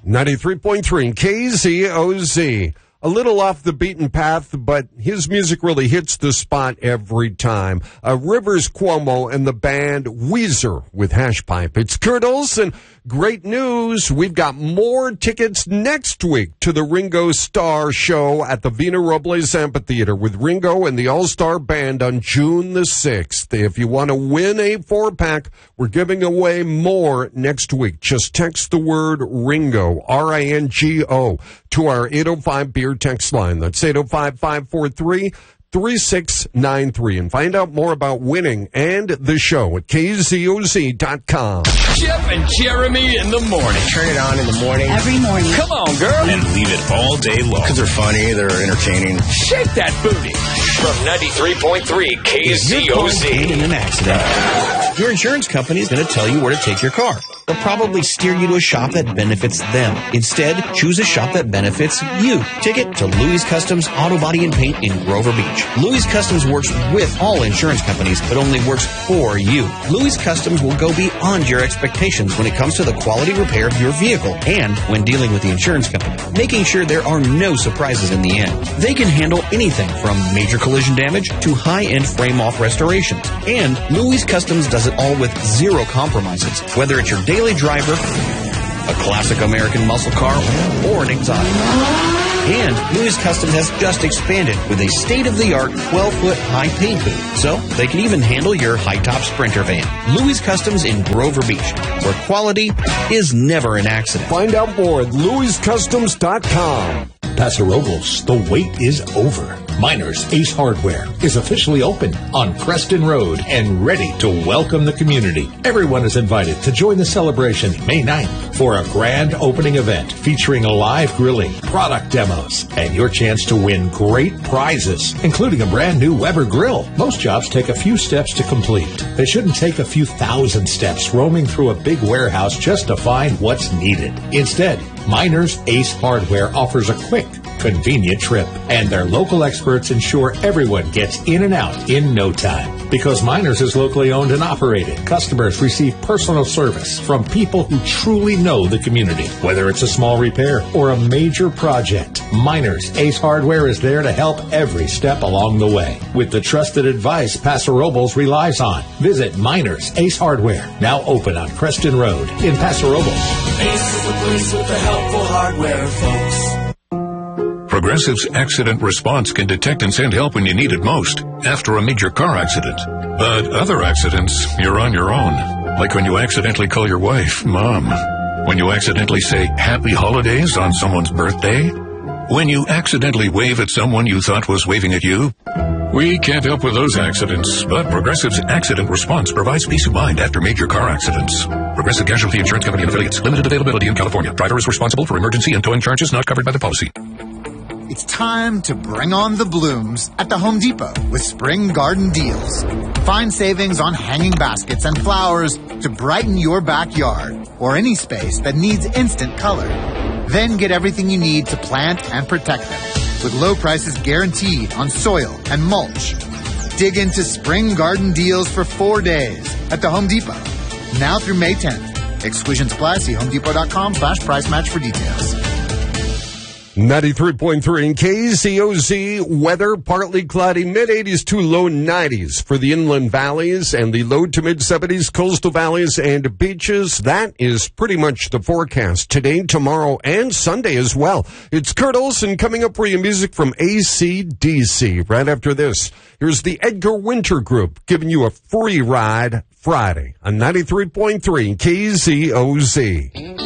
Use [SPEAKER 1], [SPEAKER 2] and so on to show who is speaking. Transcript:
[SPEAKER 1] 93.3 KZOZ. A little off the beaten path, but his music really hits the spot every time. Rivers Cuomo and the band Weezer with Hash Pipe. It's Kurt Olson. Great news. We've got more tickets next week to the Ringo Starr show at the Vina Robles Amphitheater with Ringo and the All-Star Band on June the 6th. If you want to win a 4-pack, we're giving away more next week. Just text the word Ringo, R-I-N-G-O, to our 805 beer text line. That's 805-543-3693. And find out more about winning and the show at KZOZ.com.
[SPEAKER 2] Jeff and Jeremy in the morning.
[SPEAKER 3] Turn it on in the morning.
[SPEAKER 4] Every morning.
[SPEAKER 2] Come on, girl.
[SPEAKER 5] And leave it all day long.
[SPEAKER 3] Because they're funny, they're entertaining.
[SPEAKER 2] Shake that booty.
[SPEAKER 5] From 93.3 KZOZ.
[SPEAKER 3] In an accident, your insurance company is going to tell you where to take your car. They'll probably steer you to a shop that benefits them. Instead, choose a shop that benefits you. Take it to Louis Customs Auto Body and Paint in Grover Beach. Louis Customs works with all insurance companies, but only works for you. Louis Customs will go beyond your expectations when it comes to the quality repair of your vehicle and when dealing with the insurance company, making sure there are no surprises in the end. They can handle anything from major collision damage to high-end frame-off restorations. And Louis Customs does it all with zero compromises, whether it's your daily driver, a classic American muscle car, or an exotic. And Louis Customs has just expanded with a state-of-the-art 12-foot high paint booth, so they can even handle your high-top Sprinter van. Louis Customs in Grover Beach, where quality is never an accident.
[SPEAKER 1] Find out more at louiscustoms.com.
[SPEAKER 6] Paso Robles, the wait is over. Miners Ace Hardware is officially open on Preston Road and ready to welcome the community. Everyone is invited to join the celebration May 9th for a grand opening event featuring live grilling, product demos, and your chance to win great prizes, including a brand new Weber grill. Most jobs take a few steps to complete. They shouldn't take a few thousand steps roaming through a big warehouse just to find what's needed. Instead, Miners Ace Hardware offers a quick, convenient trip, and their local experts ensure everyone gets in and out in no time. Because Miners is locally owned and operated, customers receive personal service from people who truly know the community. Whether it's a small repair or a major project, Miners Ace Hardware is there to help every step along the way. With the trusted advice Paso Robles relies on, visit Miners Ace Hardware, now open on Preston Road in Paso Robles.
[SPEAKER 7] Ace is the place with the helpful hardware, folks.
[SPEAKER 8] Progressive's Accident Response can detect and send help when you need it most, after a major car accident. But other accidents, you're on your own. Like when you accidentally call your wife Mom. When you accidentally say Happy Holidays on someone's birthday. When you accidentally wave at someone you thought was waving at you. We can't help with those accidents, but Progressive's Accident Response provides peace of mind after major car accidents. Progressive Casualty Insurance Company and Affiliates. Limited availability in California. Driver is responsible for emergency and towing charges not covered by the policy.
[SPEAKER 9] It's time to bring on the blooms at the Home Depot with Spring Garden Deals. Find savings on hanging baskets and flowers to brighten your backyard or any space that needs instant color. Then get everything you need to plant and protect them with low prices guaranteed on soil and mulch. Dig into Spring Garden Deals for 4 days at the Home Depot. Now through May 10th. Exclusions apply. See HomeDepot.com/price match for details.
[SPEAKER 1] 93.3 in KZOZ. Weather, partly cloudy, mid-80s to low 90s for the inland valleys and the low to mid-70s coastal valleys and beaches. That is pretty much the forecast today, tomorrow, and Sunday as well. It's Kurt Olson coming up for you, music from AC/DC. Right after this, here's the Edgar Winter Group giving you a free ride Friday on 93.3 KZOZ.